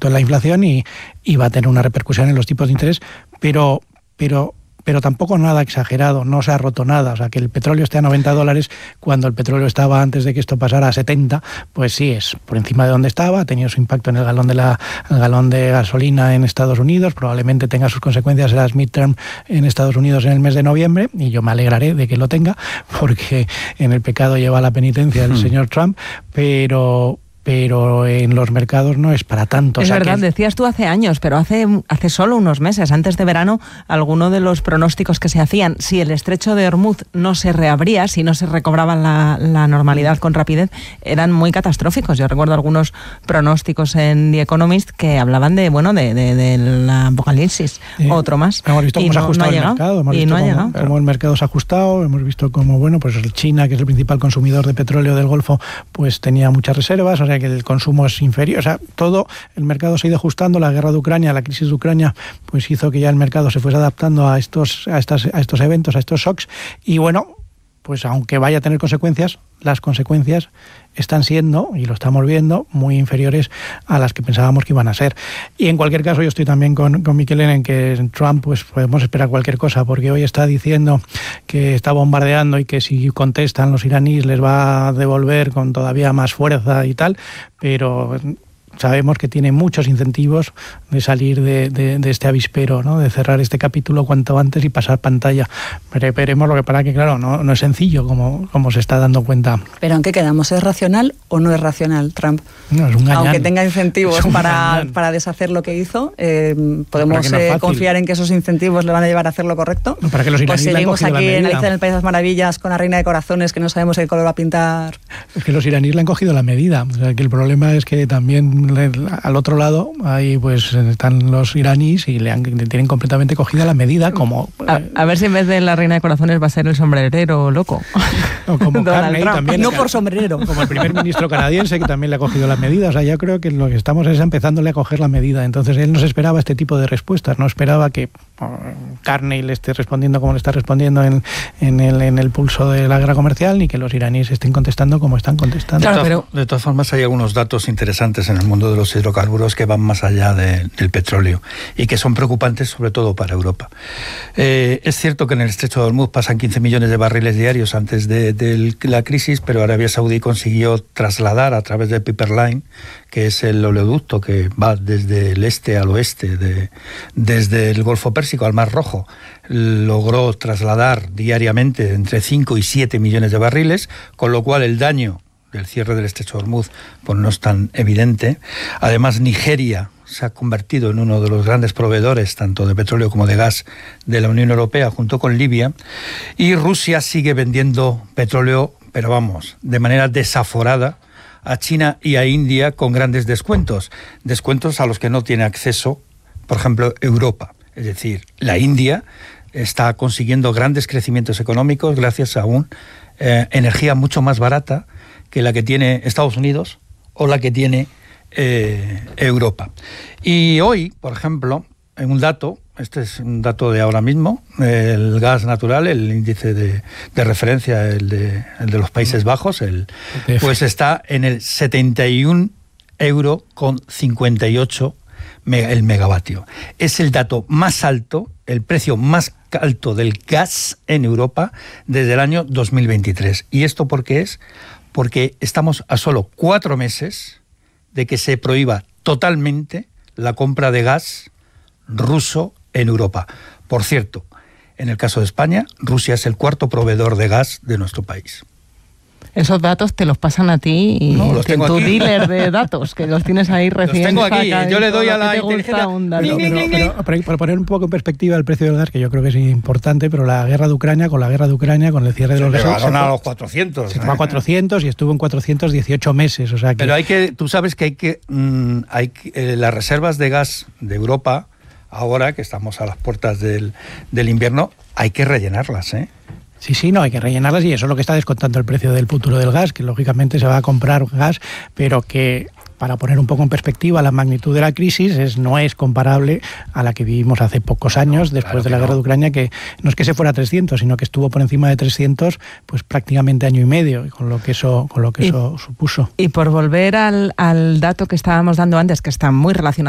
impacto en la inflación y va a tener una repercusión en los tipos de interés, pero tampoco nada exagerado, no se ha roto nada. O sea, que el petróleo esté a $90 cuando el petróleo estaba, antes de que esto pasara, a 70, pues sí, es por encima de donde estaba, ha tenido su impacto en el galón de gasolina en Estados Unidos, probablemente tenga sus consecuencias en las midterm en Estados Unidos en el mes de noviembre, y yo me alegraré de que lo tenga, porque en el pecado lleva la penitencia el señor Trump, pero en los mercados no es para tanto. Es verdad, decías tú hace años, pero hace solo unos meses, antes de verano, alguno de los pronósticos que se hacían, si el estrecho de Hormuz no se reabría, si no se recobraba la normalidad con rapidez, eran muy catastróficos. Yo recuerdo algunos pronósticos en The Economist que hablaban del apocalipsis, otro más. Hemos visto cómo se ha ajustado el mercado, hemos visto cómo el mercado se ha ajustado, hemos visto cómo, pues China, que es el principal consumidor de petróleo del Golfo, pues tenía muchas reservas, o sea que el consumo es inferior, o sea, todo el mercado se ha ido ajustando. La guerra de Ucrania, la crisis de Ucrania, pues hizo que ya el mercado se fuese adaptando a estos eventos, a estos shocks, y bueno, pues aunque vaya a tener consecuencias, las consecuencias están siendo, y lo estamos viendo, muy inferiores a las que pensábamos que iban a ser. Y en cualquier caso, yo estoy también con Miquel en que Trump, pues podemos esperar cualquier cosa, porque hoy está diciendo que está bombardeando y que si contestan los iraníes les va a devolver con todavía más fuerza y tal, pero sabemos que tiene muchos incentivos de salir de este avispero, ¿no? De cerrar este capítulo cuanto antes y pasar pantalla. Pero esperemos, lo que pasa que, claro, no es sencillo como se está dando cuenta. ¿Pero en qué quedamos? ¿Es racional o no es racional Trump? No, es un gañán. Aunque tenga incentivos para deshacer lo que hizo, ¿podemos confiar en que esos incentivos le van a llevar a hacer lo correcto? No, para que los iraníes pues seguimos aquí en Alicia el País de las Maravillas con la Reina de Corazones, que no sabemos qué color va a pintar. Es que los iraníes le han cogido la medida. O sea, que el problema es que también al otro lado ahí pues están los iraníes y le tienen completamente cogida la medida, como a ver si en vez de la Reina de Corazones va a ser el sombrerero loco, o como Carney también, no por sombrero, como el primer ministro canadiense, que también le ha cogido la medida. O sea, yo creo que lo que estamos es empezándole a coger la medida. Entonces él no se esperaba este tipo de respuestas, no esperaba que Carney le esté respondiendo como le está respondiendo en el pulso de la guerra comercial, ni que los iraníes estén contestando como están contestando. Claro, de todas formas hay algunos datos interesantes en el mundo de los hidrocarburos que van más allá del petróleo y que son preocupantes sobre todo para Europa. Es cierto que en el estrecho de Hormuz pasan 15 millones de barriles diarios antes de la crisis, pero Arabia Saudí consiguió trasladar a través del Pipeline, que es el oleoducto que va desde el este al oeste, desde el Golfo Pérsico al Mar Rojo, logró trasladar diariamente entre 5 y 7 millones de barriles, con lo cual el daño del cierre del estrecho de Hormuz pues no es tan evidente. Además, Nigeria se ha convertido en uno de los grandes proveedores tanto de petróleo como de gas de la Unión Europea, junto con Libia, y Rusia sigue vendiendo petróleo, pero vamos, de manera desaforada, a China y a India con grandes descuentos a los que no tiene acceso, por ejemplo, Europa. Es decir, la India está consiguiendo grandes crecimientos económicos gracias a una energía mucho más barata que la que tiene Estados Unidos o la que tiene Europa. Y hoy, por ejemplo, en un dato, este es un dato de ahora mismo, el gas natural, el índice de referencia, el de los Países Bajos, pues está en el 71,58 € el megavatio. Es el dato más alto, el precio más alto del gas en Europa desde el año 2023. ¿Y esto por qué es? Porque estamos a solo 4 meses de que se prohíba totalmente la compra de gas ruso en Europa. Por cierto, en el caso de España, Rusia es el 4º proveedor de gas de nuestro país. Esos datos te los pasan a ti y los tengo tu aquí. Dealer de datos, que los tienes ahí recién. Los tengo aquí, yo le doy a la inteligencia. Pero para poner un poco en perspectiva el precio del gas, que yo creo que es importante, pero la guerra de Ucrania, con el cierre de los gases, a los 400. Se fue a 400 y estuvo en 418 meses. O sea que... Pero tú sabes que las reservas de gas de Europa, ahora que estamos a las puertas del invierno, hay que rellenarlas, ¿eh? Sí, no, hay que rellenarlas y eso es lo que está descontando el precio del futuro del gas, que lógicamente se va a comprar gas, pero que, para poner un poco en perspectiva la magnitud de la crisis, no es comparable a la que vivimos hace pocos años, después de la guerra de Ucrania, que no es que se fuera a 300, sino que estuvo por encima de 300 pues prácticamente año y medio, con lo que eso supuso. Y por volver al dato que estábamos dando antes, que está muy relacionado